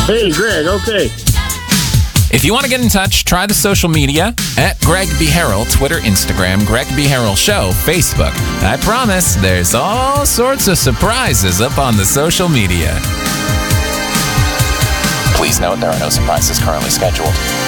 Hey, Greg, okay. If you want to get in touch, try the social media at Greg B. Harrell, Twitter, Instagram, Greg B. Harrell Show, Facebook. I promise there's all sorts of surprises up on the social media. Please note there are no surprises currently scheduled.